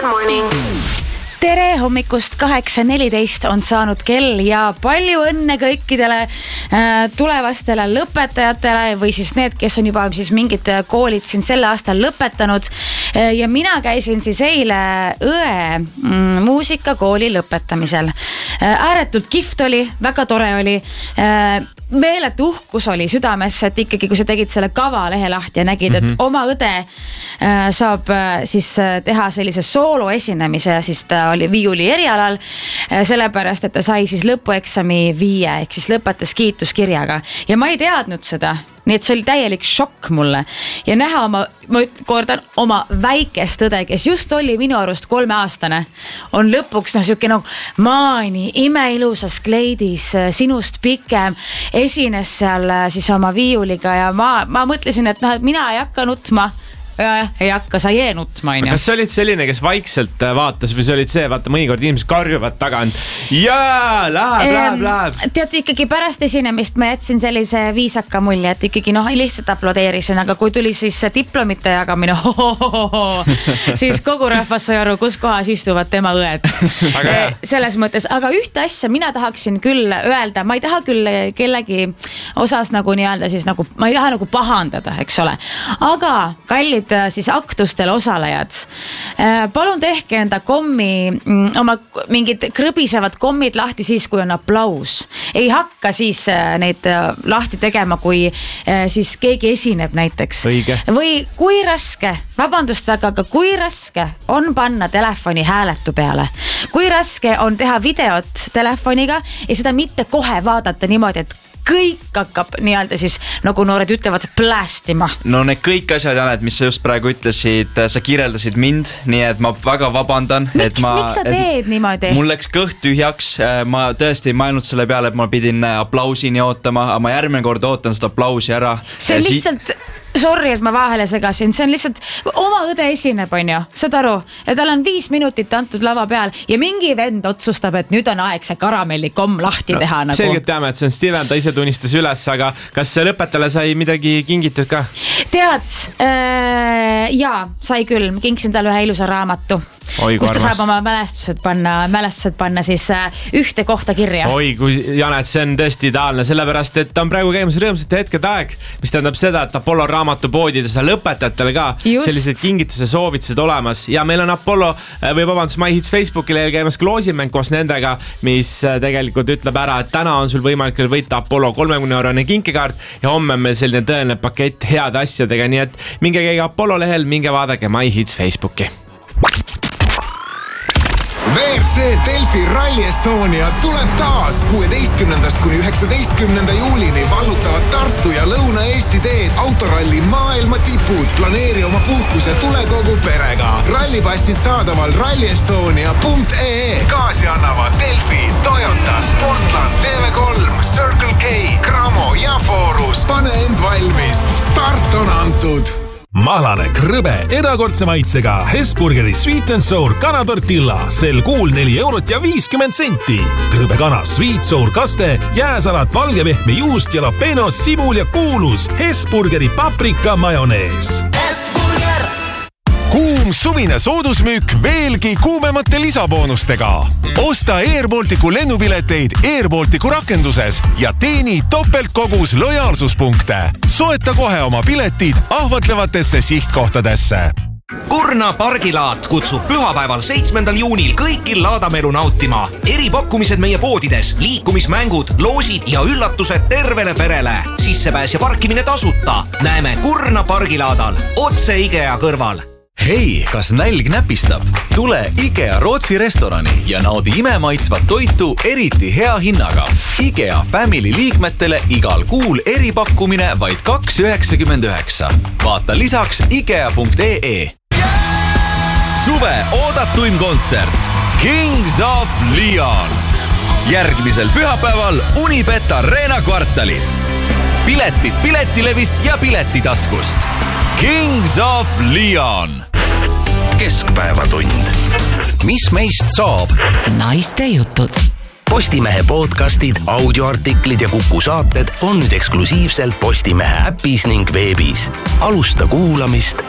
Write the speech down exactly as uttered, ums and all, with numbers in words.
Good morning. Tere hommikust, kaheksa neliteist on saanud kell ja palju õnne kõikidele äh, tulevastele lõpetajatele või siis need, kes on juba siis mingid koolid siin selle aastal lõpetanud. Äh, ja mina käisin siis eile õe mm, muusikakooli lõpetamisel. Äh, ääretult kihvt oli, väga tore oli. Äh, meeletu uhkus oli südames, et ikkagi kui sa tegid selle kava lehe lahti ja nägid, et mm-hmm. oma õde äh, saab äh, siis äh, teha sellise soolo esinemise, siis ta oli viiuli erialal, äh, sellepärast, et ta sai siis lõpueksami viie, ehk siis lõpetas kiituskirjaga. Ja ma ei teadnud seda, nii et see oli täielik šokk mulle. Ja näha oma, ma kordan, oma väikest õde, kes just oli minu arust kolmeaastane, on lõpuks no, siuke, no, maani imeilusas kleidis, sinust pikem, esines seal siis oma viiuliga ja ma, ma mõtlesin, et noh, et mina ei hakka nutma. Ja, ei hakka, sa jee nutma. Kas sa olid selline, kes vaikselt vaatas või sa olid see, vaata mõnikord inimesed karjuvad tagant. Jaa, läheb, läheb, läheb. Tead, ikkagi pärast esinemist ma jätsin sellise viisaka mulje, et ikkagi noh, lihtsalt aplodeerisin, aga kui tuli siis diplomite jagamine, siis kogu rahvas sai aru, kus kohas istuvad tema õed. Selles mõttes, aga ühte asja mina tahaksin küll öelda, ma ei taha küll kellegi osas nagu nii-öelda siis nagu, ma ei taha nagu pahandada, eks ole, aga kallid siis aktustel osalejad. Palun tehke enda kommi, oma mingid krõbisevad kommid lahti siis, kui on aplaus. Ei hakka siis neid lahti tegema, kui siis keegi esineb näiteks. Õige. Või kui raske, vabandust väga, aga kui raske on panna telefoni hääletu peale. Kui raske on teha videot telefoniga ja seda mitte kohe vaadata niimoodi, et kõik hakkab nii-öelda siis, nagu noored ütlevad, plästima. No need kõik asjad, Janet, mis sa just praegu ütlesid, sa kirjeldasid mind, nii et ma väga vabandan. Miks, et ma, miks sa teed niimoodi? Mul läks kõht tühjaks, ma tõesti ei mõelnud selle peale, et ma pidin aplausini ootama, aga ma järgmine kord ootan seda aplausi ära. See on lihtsalt... Sorry, et ma vahele segasin, see on lihtsalt oma õde esineb, on ju, saad aru, ja tal on viis minutit antud lava peal ja mingi vend otsustab, et nüüd on aeg see karamellikom lahti no, teha nagu. Selgelt teame, et see on Steven, ta ise tunnistas üles, aga kas lõpetajale sai midagi kingitud ka? Tead, äh, jaa, sai küll, kingsin talle ühe ilusa raamatu. Oi, kus ta saab oma mälestused panna, mälestused panna siis ühte kohta kirja. Oi, kui Janet, see on tõesti ideaalne, sellepärast, et ta on praegu käimas rõõmsate hetked aeg, mis tähendab seda, et Apollo raamatupoodides lõpetajatele ka Just. sellised kingituse soovitused olemas. Ja meil on Apollo või vabandus MyHits Facebookile käimas kloosimäng koos nendega, mis tegelikult ütleb ära, et täna on sul võimalik võita Apollo kolmekümne eurone kinkekaart ja homme on meil selline tõeline pakett heade asjadega, nii et minge käige Apollo lehel, minge vaadake MyHits Facebooki. V R C Delfi Rally Estonia tuleb taas kuueteistkümnendast kuni üheksateistkümnenda juulini vallutavad Tartu ja Lõuna-Eesti teed autoralli maailma tipud. Planeeri oma puhkus ja tule kogu perega. Rallipassid saadaval rallyestonia punkt ee. Kaasi annavad Delfi, Toyota, Sportland, T V kolm, Circle K, Gramo ja Forus. Pane end valmis. Start on antud. Mahlane krõbe erakordse maitsega Hesburgeri Sweet and Sour kanatortilla sel kuul neli eurot ja viiskümmend senti. Krõbe kana Sweet Sour kaste, jääsalat, valgepehme juust, jalapeno, sibul ja kuulus Hesburgeri paprika majonees. Hesburger! Kuum suvine soodusmüük veelgi kuumemate lisaboonustega. Osta Air Balticu lennupileteid Air Balticu rakenduses ja teeni topeltkogus lojaalsuspunkte. Soeta kohe oma piletid ahvatlevatesse sihtkohtadesse. Kurna pargilaat kutsub pühapäeval seitsmendal juunil kõikil laadamelu nautima. Eripakkumised meie poodides, liikumismängud, loosid ja üllatused tervele perele. Sissepääs ja parkimine tasuta. Näeme Kurna pargilaadal, otse IKEA kõrval. Hei, kas nälg näpistab? Tule IKEA Rootsi restorani ja naudi imemaitsvat toitu eriti hea hinnaga. IKEA Family liikmetele igal kuul eripakkumine vaid kaks üheksakümmend üheksa. Vaata lisaks IKEA punkt ee. Suve oodatuim kontsert Kings of Leon. Järgmisel pühapäeval Unibet Arena kvartalis. Piletid Piletilevist ja Piletitaskust. Kings of Leon. Keskpäevatund. Mis meist saab? Naiste jutud. Postimehe podcastid, audioartiklid ja Kuku saated on nüüd eksklusiivselt Postimehe äpis ning veebis. Alusta kuulamist